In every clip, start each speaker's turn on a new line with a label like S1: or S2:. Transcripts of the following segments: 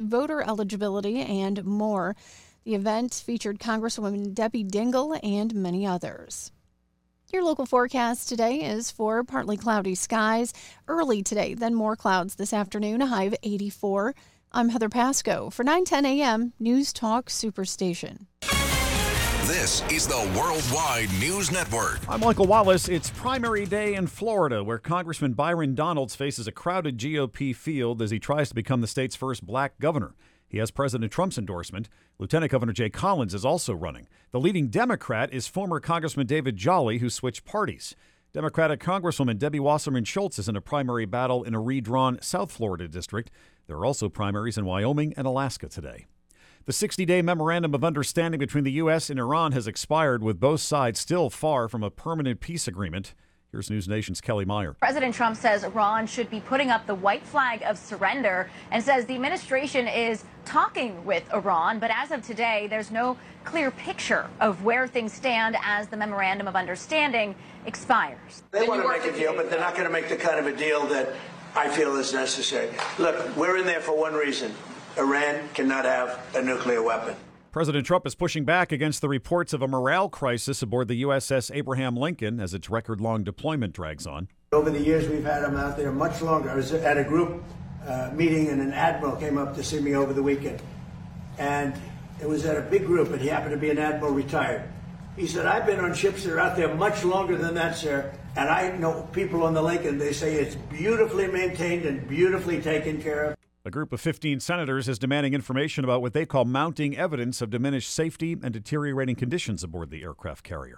S1: voter eligibility, and more. The event featured Congresswoman Debbie Dingell and many others. Your local forecast today is for partly cloudy skies early today, then more clouds this afternoon, a high of 84. I'm Heather Pasco for 9:10 a.m. News Talk Superstation.
S2: This is the Worldwide News Network.
S3: I'm Michael Wallace. It's primary day in Florida, where Congressman Byron Donalds faces a crowded GOP field as he tries to become the state's first black governor. He has President Trump's endorsement. Lieutenant Governor Jay Collins is also running. The leading Democrat is former Congressman David Jolly, who switched parties. Democratic Congresswoman Debbie Wasserman Schultz is in a primary battle in a redrawn South Florida district. There are also primaries in Wyoming and Alaska today. The 60-day memorandum of understanding between the U.S. and Iran has expired, with both sides still far from a permanent peace agreement. Here's News Nation's Kelly Meyer.
S4: President Trump says Iran should be putting up the white flag of surrender and says the administration is talking with Iran. But as of today, there's no clear picture of where things stand as the memorandum of understanding expires.
S5: They want to make a deal, but they're not going to make the kind of a deal that I feel is necessary. Look, we're in there for one reason. Iran cannot have a nuclear weapon.
S3: President Trump is pushing back against the reports of a morale crisis aboard the USS Abraham Lincoln as its record-long deployment drags on.
S5: Over the years, we've had them out there much longer. I was at a group meeting, and an admiral came up to see me over the weekend. And it was at a big group, and he happened to be an admiral retired. He said, I've been on ships that are out there much longer than that, sir. And I know people on the Lincoln, they say it's beautifully maintained and beautifully taken care of.
S3: A group of 15 senators is demanding information about what they call mounting evidence of diminished safety and deteriorating conditions aboard the aircraft carrier.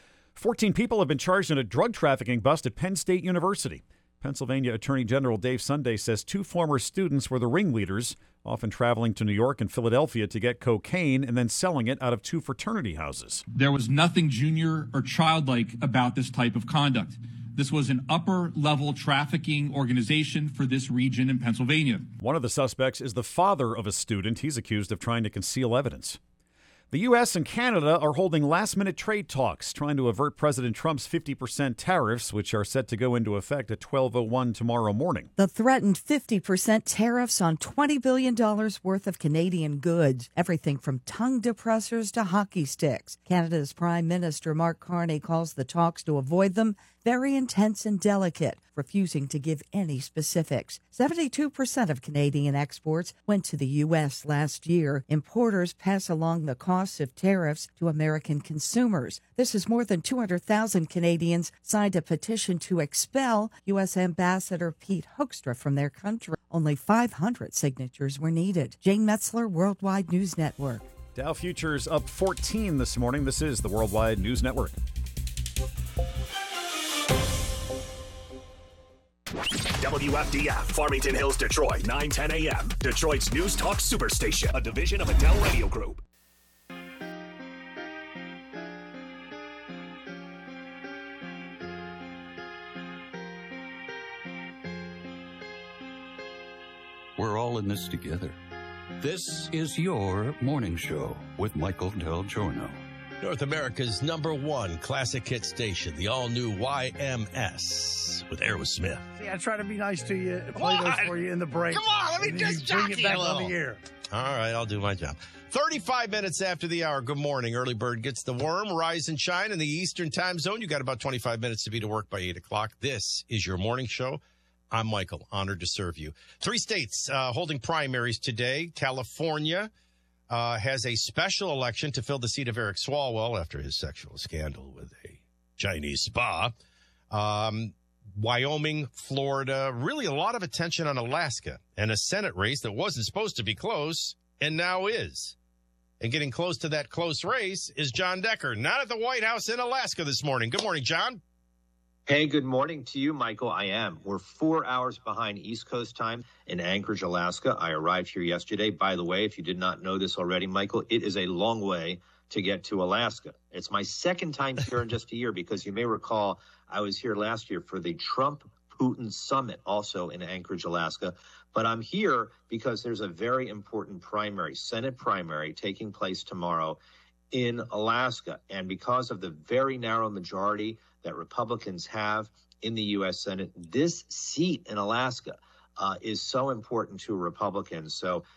S3: 14 people have been charged in a drug trafficking bust at Penn State University. Pennsylvania Attorney General Dave Sunday says 2 former students were the ringleaders, often traveling to New York and Philadelphia to get cocaine and then selling it out of 2 fraternity houses.
S6: There was nothing junior or childlike about this type of conduct. This was an upper-level trafficking organization for this region in Pennsylvania.
S3: One of the suspects is the father of a student. He's accused of trying to conceal evidence. The U.S. and Canada are holding last-minute trade talks, trying to avert President Trump's 50% tariffs, which are set to go into effect at 12:01 tomorrow morning.
S7: The threatened 50% tariffs on $20 billion worth of Canadian goods, everything from tongue depressors to hockey sticks. Canada's Prime Minister Mark Carney calls the talks to avoid them very intense and delicate, refusing to give any specifics. 72% of Canadian exports went to the U.S. last year. Importers pass along the costs of tariffs to American consumers. This is more than 200,000 Canadians signed a petition to expel U.S. Ambassador Pete Hoekstra from their country. Only 500 signatures were needed. Jane Metzler, Worldwide News Network.
S3: Dow futures up 14 this morning. This is the Worldwide News Network.
S2: WFDF, Farmington Hills, Detroit, 9:10 a.m. Detroit's News Talk Superstation, a division of Adele Radio Group.
S8: We're all in this together. This is your morning show with Michael Del Giorno.
S9: North America's #1 classic hit station, the all-new YMS with Aerosmith.
S10: See, I try to be nice to you and play those for you in the break.
S9: Come on, let me just
S10: bring it back on the air.
S9: All right, I'll do my job. 35 minutes after the hour. Good morning. Early bird gets the worm. Rise and shine in the Eastern time zone. You got about 25 minutes to be to work by 8 o'clock. This is your morning show. I'm Michael, honored to serve you. 3 states holding primaries today. California has a special election to fill the seat of Eric Swalwell after his sexual scandal with a Chinese spa. Wyoming, Florida, really a lot of attention on Alaska and a Senate race that wasn't supposed to be close and now is. And getting close to that close race is John Decker, not at the White House in Alaska this morning. Good morning, John.
S11: Hey, good morning to you, Michael. I am. We're 4 hours behind East Coast time in Anchorage, Alaska. I arrived here yesterday. By the way, if you did not know this already, Michael, it is a long way to get to Alaska. It's my second time here in just a year because you may recall I was here last year for the Trump-Putin summit, also in Anchorage, Alaska. But I'm here because there's a very important primary, Senate primary, taking place tomorrow in Alaska. And because of the very narrow majority that Republicans have in the U.S. Senate, this seat in Alaska is so important to Republicans. So